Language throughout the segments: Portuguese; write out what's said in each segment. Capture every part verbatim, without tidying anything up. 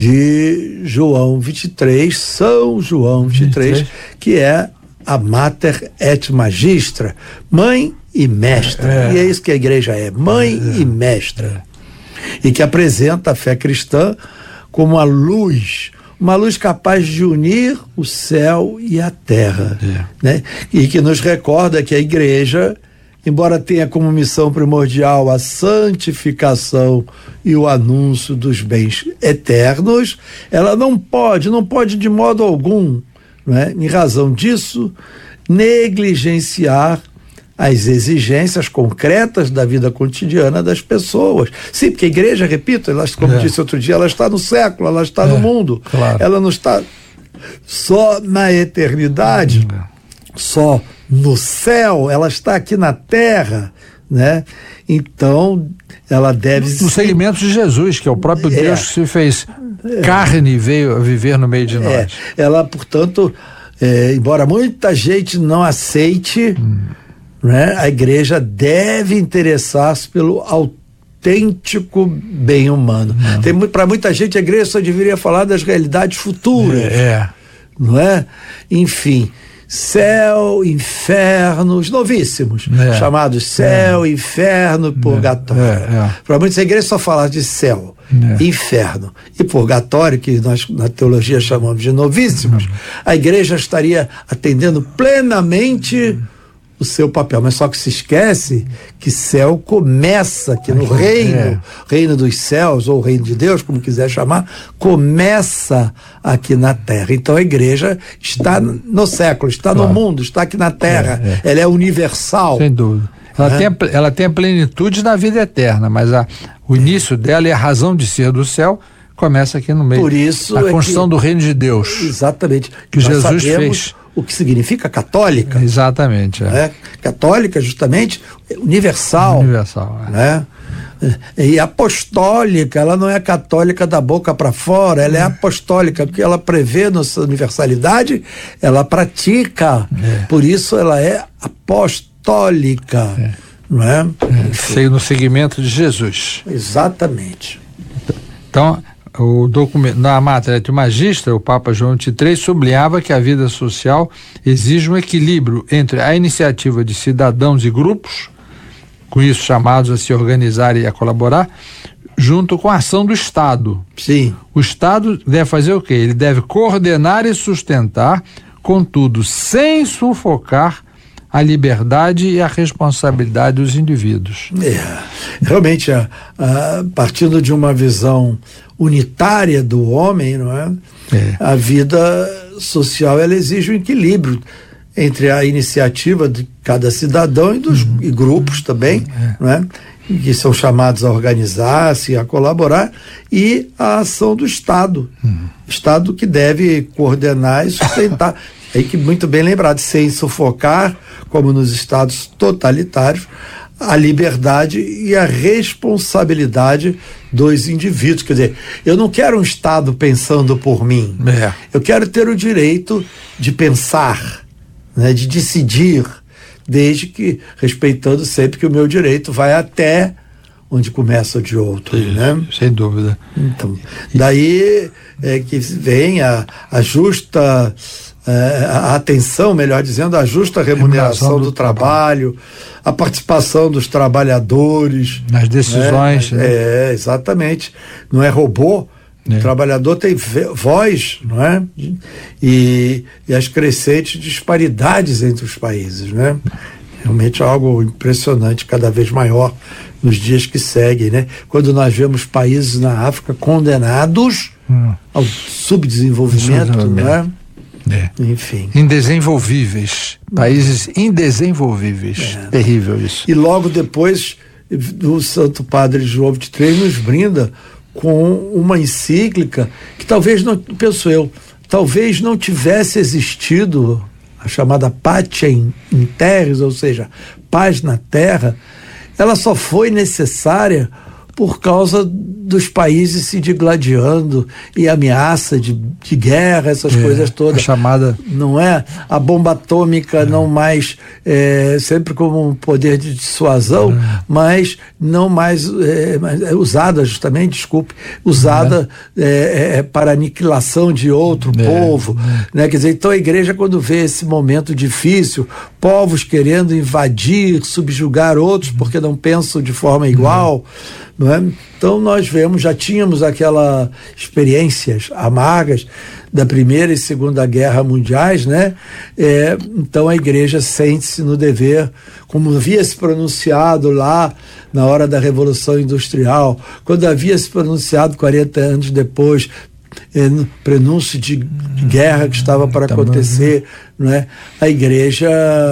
de João vinte e três, São João vinte e três, vinte e três. Que é a Mater et Magistra, mãe e mestra. É. E é isso que a igreja é, mãe é. e mestra. É. E que apresenta a fé cristã como a luz, uma luz capaz de unir o céu e a terra, é. né? E que nos recorda que a igreja, embora tenha como missão primordial a santificação e o anúncio dos bens eternos, ela não pode, não pode de modo algum, né, em razão disso, negligenciar as exigências concretas da vida cotidiana das pessoas. Sim, porque a igreja, repito, ela, como é. disse outro dia, ela está no século, ela está é, no mundo. Claro. Ela não está só na eternidade, é. só no céu, ela está aqui na terra, né? Então, ela deve... No ser... segmento de Jesus, que é o próprio é. Deus que se fez é. carne e veio a viver no meio de nós. É. Ela, portanto, é, embora muita gente não aceite... Hum. Né? A igreja deve interessar-se pelo autêntico bem humano. Para muita gente, a igreja só deveria falar das realidades futuras. É. Não é? Enfim, céu, inferno, os novíssimos, é. chamados céu, é. inferno e purgatório. É. É. Para muitos, a igreja só fala de céu, é. inferno e purgatório, que nós na teologia chamamos de novíssimos. A igreja estaria atendendo plenamente o seu papel, mas só que se esquece que céu começa aqui no reino, é. reino dos céus, ou reino de Deus, como quiser chamar, começa aqui na terra. Então a igreja está no século, está claro. no mundo, está aqui na terra, é, é. ela é universal. Sem dúvida. Ela, é. tem, a, ela tem a plenitude da vida eterna, mas a, o início dela e a razão de ser do céu começa aqui no meio. Por isso a é construção que, do reino de Deus. Exatamente. Que Nós Jesus fez. O que significa católica. Exatamente. É. Né? Católica, justamente, universal. Universal, é. Né? E apostólica, ela não é católica da boca para fora, ela é apostólica, porque ela prevê nossa universalidade, ela pratica. É. Por isso ela é apostólica. É. Não é? É. No segmento de Jesus. Exatamente. Então, o documento, na Mater et Magistra, o Papa João vinte e três sublinhava que a vida social exige um equilíbrio entre a iniciativa de cidadãos e grupos, com isso chamados a se organizar e a colaborar, junto com a ação do Estado. Sim. O Estado deve fazer o quê? Ele deve coordenar e sustentar, contudo, sem sufocar a liberdade e a responsabilidade dos indivíduos. É, realmente, a, a, partindo de uma visão unitária do homem, não é? É. A vida social, ela exige um equilíbrio entre a iniciativa de cada cidadão e dos uhum. e grupos também, é. não é? Que são chamados a organizar-se, a colaborar, e a ação do Estado. Uhum. Estado que deve coordenar e sustentar. Aí que muito bem lembrado, sem sufocar, como nos estados totalitários, a liberdade e a responsabilidade dos indivíduos. Quer dizer, eu não quero um Estado pensando por mim. É. Eu quero ter o direito de pensar, né, de decidir, desde que, respeitando sempre que o meu direito vai até onde começa o de outro. Isso, né? Sem dúvida. Então, daí é que vem a, a justa... É, a atenção, melhor dizendo, a justa remuneração, remuneração do, do trabalho, trabalho, a participação dos trabalhadores nas decisões. Né? Né? É, exatamente. Não é robô. É. O trabalhador tem voz, não é? E, e as crescentes disparidades entre os países, né? Realmente é algo impressionante, cada vez maior nos dias que seguem, né? Quando nós vemos países na África condenados hum. ao subdesenvolvimento, né? É. Enfim. Indesenvolvíveis. Países indesenvolvíveis. É. Terrível isso. E logo depois, o Santo Padre João vinte e três nos brinda com uma encíclica que talvez não, penso eu, talvez não tivesse existido a chamada Pacem in Terris, ou seja, paz na terra. Ela só foi necessária por causa dos países se digladiando e ameaça de, de guerra, essas é, coisas todas. A chamada... Não é? A bomba atômica é. não mais, é, sempre como um poder de dissuasão, é. mas não mais é, é usada, justamente, desculpe, usada é. É, para aniquilação de outro é. povo. É. Né? Quer dizer, então a igreja, quando vê esse momento difícil, povos querendo invadir, subjugar outros porque não pensam de forma igual, é. não é? Então nós vemos, já tínhamos aquelas experiências amargas da Primeira e Segunda Guerra Mundiais, né? É, então a igreja sente-se no dever, como havia se pronunciado lá na hora da Revolução Industrial, quando havia se pronunciado quarenta anos depois, é, no prenúncio de guerra que estava para acontecer, não é? A igreja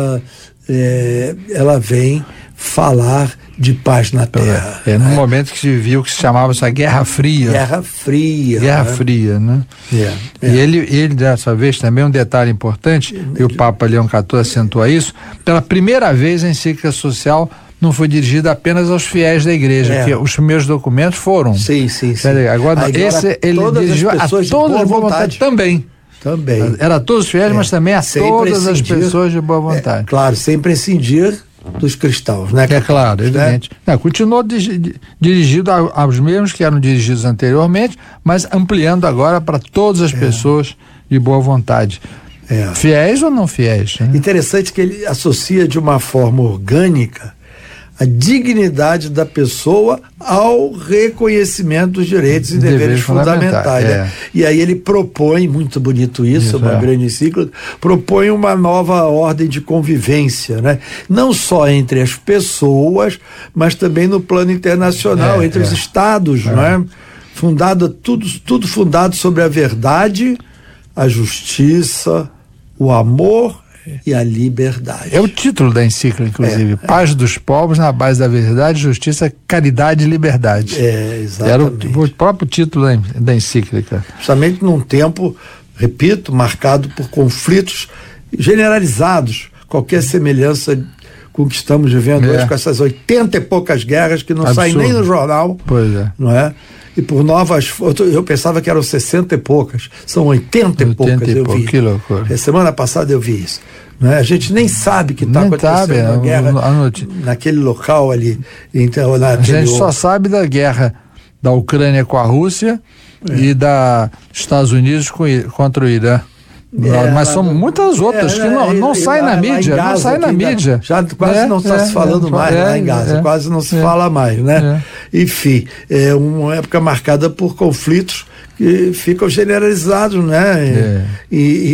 é, ela vem falar de paz na terra. É, é num momento que se viu que se chamava essa Guerra Fria. Guerra Fria. Guerra né? Fria, né? É, é. E ele, ele, dessa vez, também um detalhe importante, e o Papa Leão quatorze acentua isso, pela primeira vez a encíclica social não foi dirigida apenas aos fiéis da igreja, é. que os primeiros documentos foram. Sim, sim, sim. Agora, agora esse ele dirigiu a todas de boa vontade. vontade também. Também. Era a todos os fiéis, é. mas também a sem todas as pessoas de boa vontade. É, claro, sem prescindir dos cristãos, né? É claro, evidente. Né? Não, continuou di- dirigido a, aos mesmos que eram dirigidos anteriormente, mas ampliando agora para todas as é. pessoas de boa vontade. É. Fiéis ou não fiéis? Né? Interessante que ele associa de uma forma orgânica a dignidade da pessoa ao reconhecimento dos direitos e deveres, deveres fundamentais. É. Né? E aí ele propõe, muito bonito isso, isso uma é. grande encíclica, propõe uma nova ordem de convivência, né? Não só entre as pessoas, mas também no plano internacional, é, entre é. os estados, é. não é? Fundado, tudo, tudo fundado sobre a verdade, a justiça, o amor e a liberdade. É o título da encíclica, inclusive. É, Paz é. dos povos na base da verdade, justiça, caridade e liberdade. É, exatamente. Era o, o próprio título da, da encíclica. Justamente num tempo, repito, marcado por conflitos generalizados. Qualquer semelhança com o que estamos vivendo é. hoje, com essas oitenta e poucas guerras que não Absurdo. saem nem no jornal. Pois é. Não é? E por novas, eu pensava que eram sessenta e poucas, são oitenta e poucas, eu vi. Que loucura. Semana passada eu vi isso. Não é? A gente nem sabe que está acontecendo sabe, uma guerra a naquele local ali. Então, a gente só sabe da guerra da Ucrânia com a Rússia é. e da Estados Unidos com, contra o Irã. É, mas são muitas outras é, que não, não é, saem na mídia, Gaza, não saem na mídia. Já quase é, não está é, se falando é, mais é, lá em Gaza, é, quase não se é, fala mais, né? É. Enfim, é uma época marcada por conflitos que ficam generalizados, né? É. E,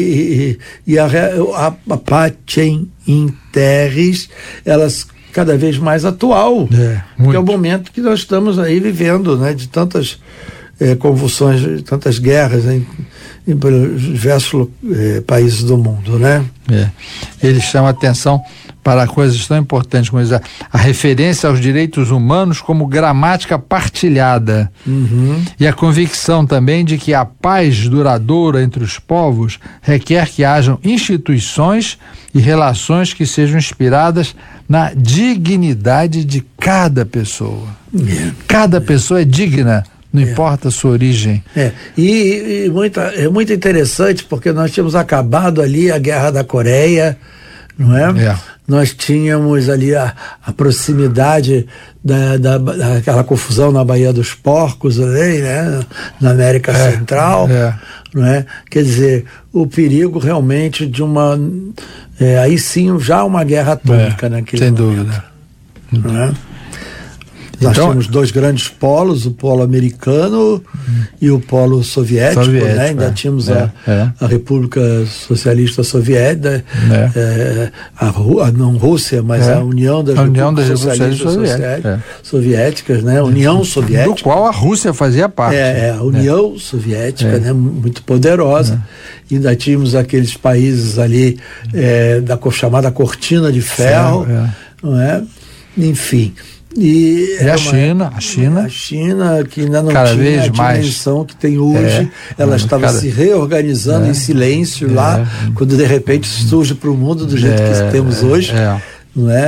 e, e, e a, a, a Pacem in Terris, elas cada vez mais atual, é, que é o momento que nós estamos aí vivendo, né? De tantas é, convulsões, de tantas guerras, né? Em diversos eh, países do mundo, né? É. Ele chama atenção para coisas tão importantes como a, a referência aos direitos humanos como gramática partilhada uhum. e a convicção também de que a paz duradoura entre os povos requer que hajam instituições e relações que sejam inspiradas na dignidade de cada pessoa. É. Cada pessoa é digna. Não é. importa a sua origem. É, e, e muita, é muito interessante porque nós tínhamos acabado ali a Guerra da Coreia, não é? é. Nós tínhamos ali a, a proximidade da, da, daquela confusão na Baía dos Porcos, ali, né? Na América é. Central, é. não é? Quer dizer, o perigo realmente de uma, é, aí sim já uma guerra atômica é, naquele sem momento, dúvida. Não é? Nós então, tínhamos dois grandes polos, o polo americano hum. e o polo soviético, soviético né? Ainda é, tínhamos é, a, é. a República Socialista Soviética, é. É, a, a não Rússia, mas é. a União das a União Repúblicas das Socialistas Soviéticas, é. Soviéticas, né? União Soviética. Do qual a Rússia fazia parte. É, é a União Soviética, né? Muito poderosa. É. Ainda tínhamos aqueles países ali é, da chamada Cortina de Ferro, Ferro não é? Enfim. E, e a China, a China, a China que ainda não cada tinha vez a dimensão mais, que tem hoje, é, ela estava cada, se reorganizando é, em silêncio é, lá, é, quando de repente surge para o mundo do jeito é, que temos hoje, é, não é?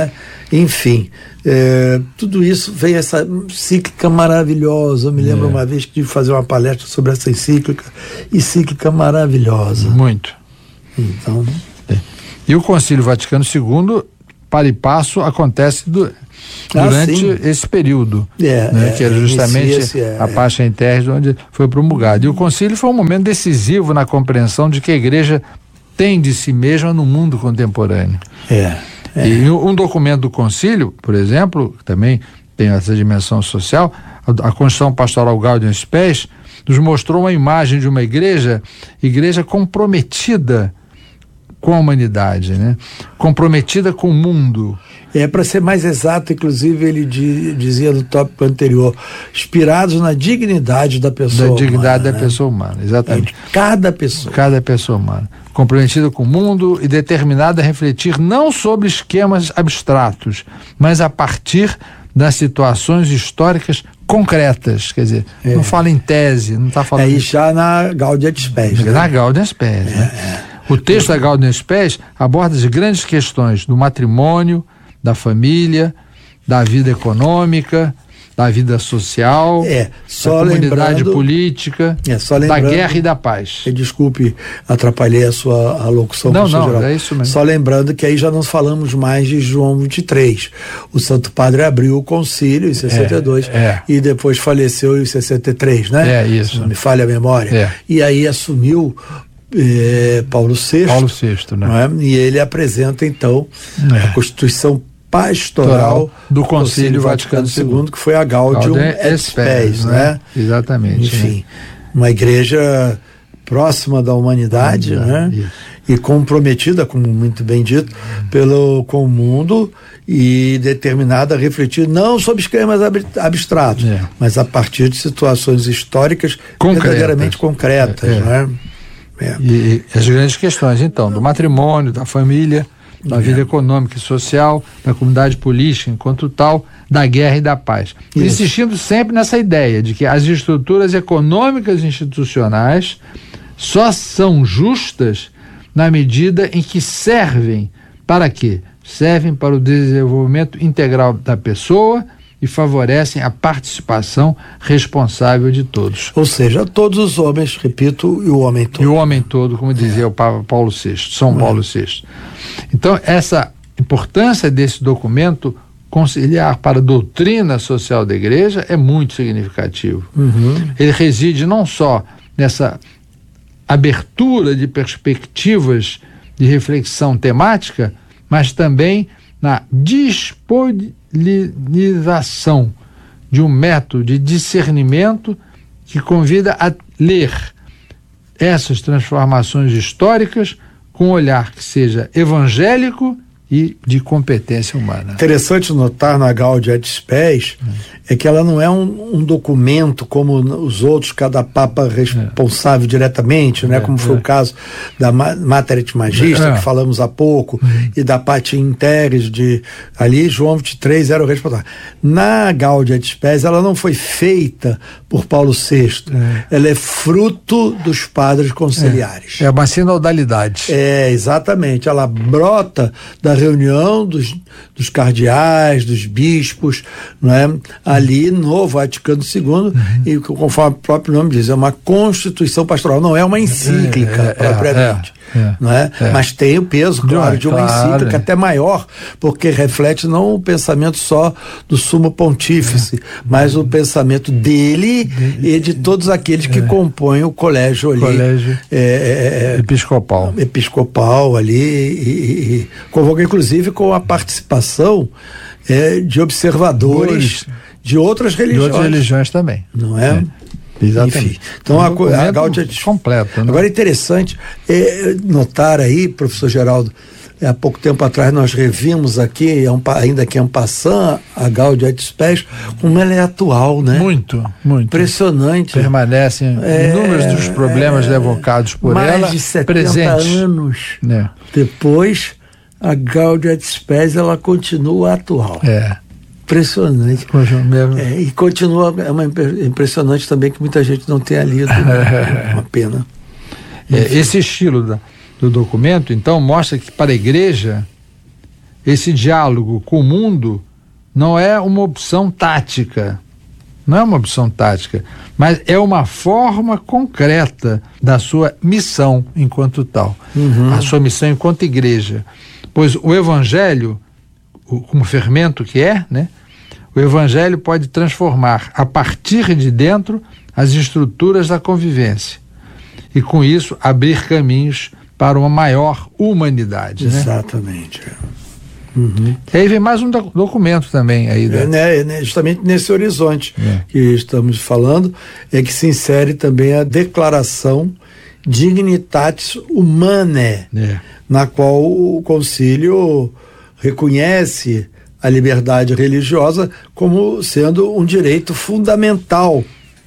Enfim, é, tudo isso vem essa encíclica maravilhosa. Eu me lembro é. uma vez que tive que fazer uma palestra sobre essa encíclica, encíclica maravilhosa. Muito. Então... É. E o Concílio Vaticano segundo, para e passo, acontece do, durante ah, esse período, é, né, é, que era justamente esse, é, a Pascha in Terris, onde foi promulgado. E o Concílio foi um momento decisivo na compreensão de que a Igreja tem de si mesma no mundo contemporâneo. É, é. E um documento do Concílio, por exemplo, que também tem essa dimensão social, a, a Constituição Pastoral Gaudium et Spes, nos mostrou uma imagem de uma igreja, igreja comprometida com a humanidade, né? Comprometida com o mundo. É, para ser mais exato, inclusive ele di, dizia no tópico anterior, inspirados na dignidade da pessoa Da dignidade humana, da né? pessoa humana, exatamente. É, cada pessoa. Cada pessoa humana. Comprometida com o mundo e determinada a refletir não sobre esquemas abstratos, mas a partir das situações históricas concretas, quer dizer, é. não fala em tese, não está falando... Aí já na Gaudium et Spes. Né? Na Gaudium et Spes, é, né? É. O texto da Gaudium et Spes aborda as grandes questões do matrimônio, da família, da vida econômica, da vida social, é, só da comunidade política, é, só da guerra e da paz. Desculpe, atrapalhei a sua alocução. Não, não, geral. É isso mesmo. Só lembrando que aí já não falamos mais de João vinte e três. O Santo Padre abriu o concílio em sessenta e dois é, é. e depois faleceu em sessenta e três, né? É isso. Não me falha a memória. É. E aí assumiu É, Paulo sexto, Paulo sexto, né? Não é? E ele apresenta então é. a Constituição Pastoral do Concílio Vaticano, Vaticano segundo, que foi a Gaudium et Spes, né? né? Exatamente. Enfim, né? uma igreja próxima da humanidade, né? Isso. E comprometida, como muito bem dito, pelo com o mundo e determinada a refletir não sobre esquemas abstratos, é. mas a partir de situações históricas concretas. verdadeiramente concretas, é. né? É. E, e as grandes questões, então, do matrimônio, da família, da é. vida econômica e social, da comunidade política enquanto tal, da guerra e da paz. Isso. Insistindo sempre nessa ideia de que as estruturas econômicas e institucionais só são justas na medida em que servem para quê? Servem para o desenvolvimento integral da pessoa e favorecem a participação responsável de todos. Ou seja, todos os homens, repito, e o homem todo. E o homem todo, como dizia é. o Papa Paulo sexto, São é. Paulo sexto. Então, essa importância desse documento conciliar para a doutrina social da Igreja é muito significativo. Uhum. Ele reside não só nessa abertura de perspectivas de reflexão temática, mas também na disponibilização de um método de discernimento que convida a ler essas transformações históricas com um olhar que seja evangélico e de competência humana. Interessante notar na Gaudium et Spes é. é que ela não é um, um documento como os outros, cada papa responsável é. diretamente, né? É, como foi é. o caso da Mater et Magistra, é. que falamos há pouco, é. e da Pascha in Terris, de ali João vinte e três era o responsável. Na Gaudium et Spes ela não foi feita por Paulo sexto, é. ela é fruto dos padres conciliares. É, é uma sinodalidade. É, exatamente, ela brota da reunião dos, dos cardeais, dos bispos, não é? Ali no Vaticano segundo, uhum. e conforme o próprio nome diz, é uma constituição pastoral, não é uma encíclica é, é, propriamente. É, é, não é? É. Mas tem o peso, claro, de uma claro, encíclica é. até maior, porque reflete não o pensamento só do sumo pontífice, é. mas o pensamento dele de, e de todos aqueles é. que compõem o colégio ali. Colégio é, é, episcopal. Episcopal ali, e, e convoca inclusive com a participação é, de observadores Dores. de outras religiões. De outras religiões também. Não é? é. Exatamente. Enfim, então um a, a Gaudium completo. Né? Agora é interessante é, notar aí, professor Geraldo, há pouco tempo atrás nós revimos aqui, ainda que em passant, a Gaudium et Spes, como ela é atual, né? Muito, muito. Impressionante. Permanecem é, inúmeros dos problemas é, evocados por mais ela mais de setenta presentes. anos é. depois, a Gaudium et Spes ela continua atual. É. Impressionante. É, e continua, é uma, impressionante também que muita gente não tenha lido. É uma pena. É, esse estilo da, do documento, então, mostra que para a Igreja esse diálogo com o mundo não é uma opção tática, não é uma opção tática, mas é uma forma concreta da sua missão enquanto tal, uhum. a sua missão enquanto igreja. Pois o evangelho, o, como fermento que é, né? O evangelho pode transformar, a partir de dentro, as estruturas da convivência. E com isso, abrir caminhos para uma maior humanidade. Exatamente. Né? Uhum. E aí vem mais um do- documento também aí. Da... É, né, justamente nesse horizonte é. que estamos falando, é que se insere também a Declaração Dignitatis Humanae, é. na qual o concílio reconhece a liberdade religiosa como sendo um direito fundamental,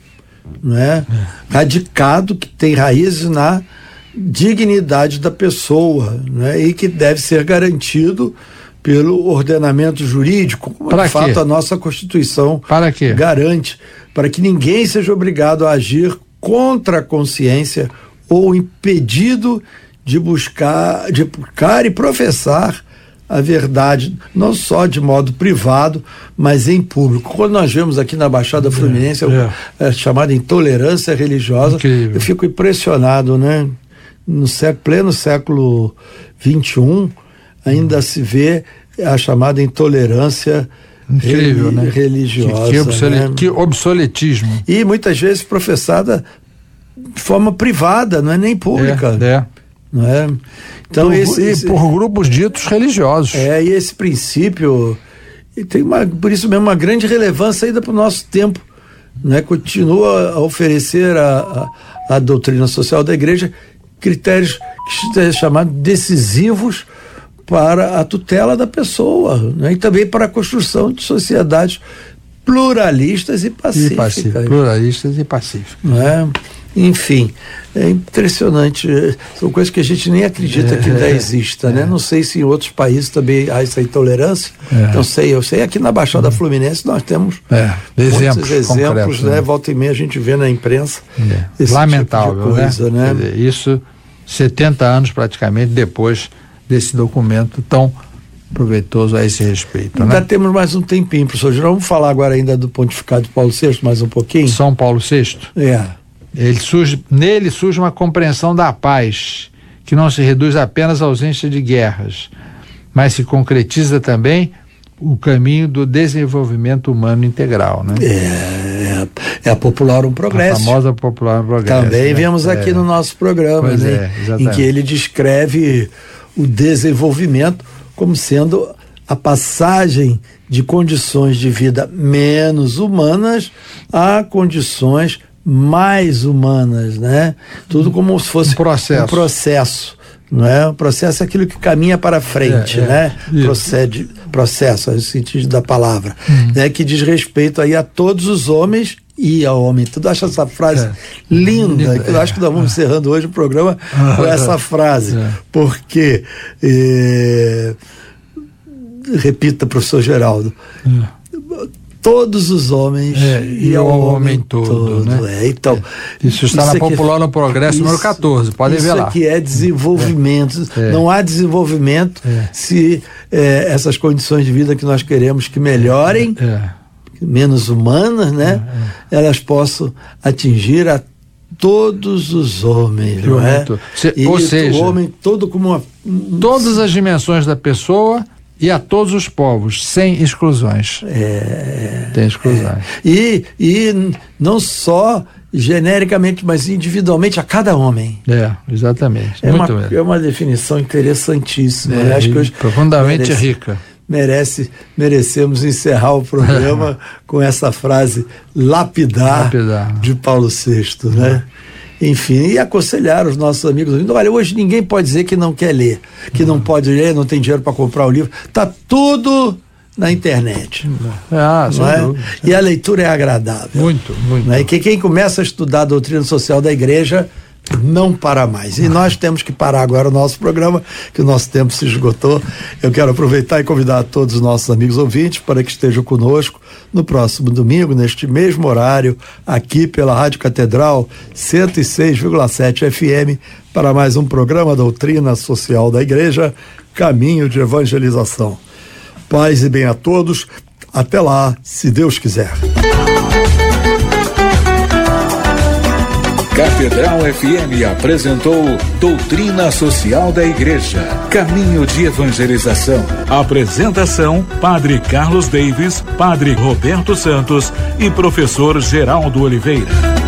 né? É. radicado, que tem raízes na dignidade da pessoa, né? E que deve ser garantido pelo ordenamento jurídico, como para de fato quê? a nossa Constituição para quê? garante, para que ninguém seja obrigado a agir contra a consciência ou impedido de buscar, de buscar e professar a verdade, não só de modo privado, mas em público. Quando nós vemos aqui na Baixada Fluminense é, é. a chamada intolerância religiosa, incrível. Eu fico impressionado, né? No século, pleno século vinte e um, ainda hum. se vê a chamada intolerância Incrível, re- né? religiosa. Que, que, obsole- né? que obsoletismo. E muitas vezes professada de forma privada, não é nem pública. É, é. Não é? Então, por, esse, esse, por grupos ditos religiosos. É, e esse princípio e tem uma, por isso mesmo, uma grande relevância ainda para o nosso tempo. Né? Continua a oferecer a, a, a doutrina social da igreja critérios que são chamados decisivos para a tutela da pessoa, né? E também para a construção de sociedades pluralistas e pacíficas. E pacíficas. Pluralistas e pacíficas. Né? Enfim, é impressionante. São coisas que a gente nem acredita é, que ainda exista, é, né? Não sei se em outros países também há essa intolerância. É. Não sei, eu sei aqui na Baixada é. Fluminense nós temos é. exemplos, muitos exemplos, né? né? Volta e meia a gente vê na imprensa. É. Esse lamentável, tipo de coisa, né? né? Dizer, isso setenta anos praticamente depois desse documento tão proveitoso a esse respeito. Ainda né? temos mais um tempinho, professor Girão. Vamos falar agora ainda do pontificado de Paulo sexto, mais um pouquinho? São Paulo sexto? É. Ele surge, nele surge uma compreensão da paz, que não se reduz apenas à ausência de guerras, mas se concretiza também o caminho do desenvolvimento humano integral. Né? É, é a Popular um Progresso. A famosa Popular um Progresso. Também né? vemos aqui é. no nosso programa, pois né? é, em que ele descreve o desenvolvimento como sendo a passagem de condições de vida menos humanas a condições mais humanas, né? Tudo como se fosse um processo. Um processo, não é? Um processo é aquilo que caminha para frente, é, é, né? Isso. Procede, processo, é o sentido da palavra, uhum. né? Que diz respeito aí a todos os homens e ao homem. Tu acha essa frase é. linda? Que eu acho que nós vamos encerrando hoje o programa com essa frase, é. porque é, repita, professor Geraldo. É. Todos os homens é, e ao homem, homem todo, todo né? É, então, é. Isso está isso na Popular no Progresso isso, número catorze, podem ver lá. Isso aqui é desenvolvimento. É. Não há desenvolvimento é. se é, essas condições de vida que nós queremos que melhorem, é. menos humanas, né? É. Elas possam atingir a todos os homens, não é? Se, ou seja, o homem todo como uma... todas as dimensões da pessoa e a todos os povos, sem exclusões. É, Tem exclusões. É. E, e não só genericamente, mas individualmente a cada homem. É, exatamente. É, Muito uma, mesmo. é uma definição interessantíssima. É, né? Acho que hoje profundamente merece, rica. Merece, merecemos encerrar o programa com essa frase lapidar, lapidar. de Paulo sexto, né? Enfim, e aconselhar os nossos amigos. Olha, hoje ninguém pode dizer que não quer ler, que não pode ler, não tem dinheiro para comprar o livro. Está tudo na internet. Ah, não é? Dúvida, e a leitura é agradável. Muito, muito. Não é? E que quem começa a estudar a doutrina social da igreja não para mais. E nós temos que parar agora o nosso programa, que o nosso tempo se esgotou. Eu quero aproveitar e convidar todos os nossos amigos ouvintes para que estejam conosco no próximo domingo, neste mesmo horário, aqui pela Rádio Catedral cento e seis vírgula sete F M, para mais um programa Doutrina Social da Igreja, Caminho de Evangelização. Paz e bem a todos. Até lá, se Deus quiser. Catedral F M apresentou Doutrina Social da Igreja, Caminho de Evangelização. Apresentação: Padre Carlos Davis, Padre Roberto Santos e Professor Geraldo Oliveira.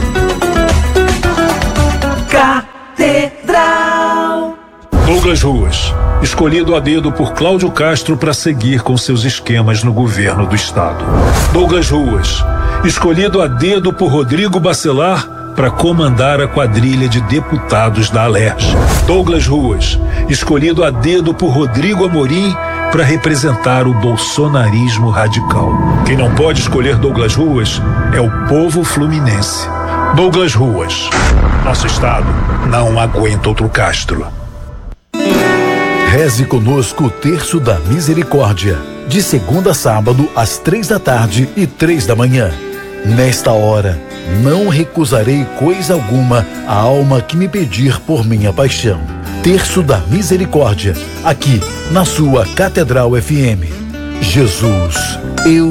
Catedral. Douglas Ruas, escolhido a dedo por Cláudio Castro para seguir com seus esquemas no governo do estado. Douglas Ruas, escolhido a dedo por Rodrigo Bacelar para comandar a quadrilha de deputados da Alerj. Douglas Ruas, escolhido a dedo por Rodrigo Amorim para representar o bolsonarismo radical. Quem não pode escolher Douglas Ruas é o povo fluminense. Douglas Ruas, nosso estado não aguenta outro Castro. Reze conosco o Terço da Misericórdia, de segunda a sábado, às três da tarde e três da manhã. Nesta hora, não recusarei coisa alguma à alma que me pedir por minha paixão. Terço da Misericórdia, aqui na sua Catedral F M. Jesus, eu